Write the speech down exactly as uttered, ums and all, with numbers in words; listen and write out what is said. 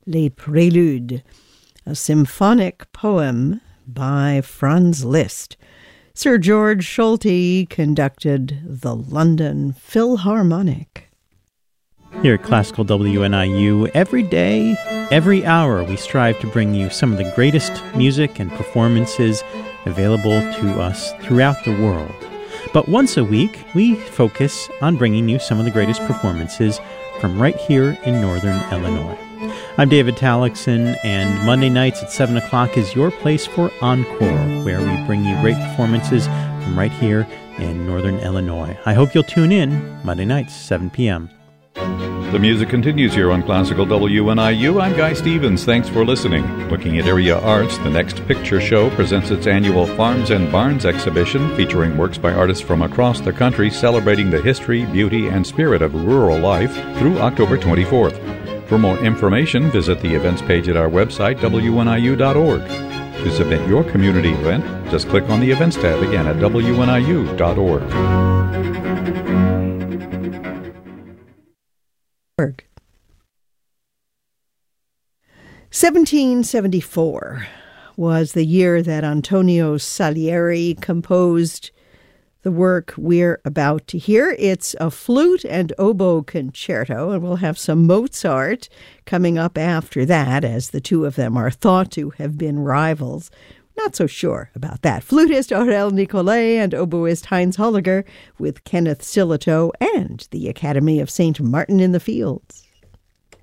Les Préludes, a symphonic poem by Franz Liszt. Sir George Solti conducted the London Philharmonic. Here at Classical W N I U, every day, every hour, we strive to bring you some of the greatest music and performances available to us throughout the world. But once a week, we focus on bringing you some of the greatest performances from right here in Northern Illinois. I'm David Tallickson, and Monday nights at seven o'clock is your place for Encore, where we bring you great performances from right here in Northern Illinois. I hope you'll tune in Monday nights, seven p.m. The music continues here on Classical W N I U. I'm Guy Stevens. Thanks for listening. Looking at area arts, the Next Picture Show presents its annual Farms and Barns exhibition featuring works by artists from across the country celebrating the history, beauty, and spirit of rural life through October twenty-fourth. For more information, visit the events page at our website, W N I U dot org. To submit your community event, just click on the events tab again at W N I U dot org. seventeen seventy-four was the year that Antonio Salieri composed the work we're about to hear. It's a flute and oboe concerto, and we'll have some Mozart coming up after that, as the two of them are thought to have been rivals. Not so sure about that. Flutist Aurel Nicolai and oboist Heinz Holliger with Kenneth Sillitoe and the Academy of Saint Martin in the Fields.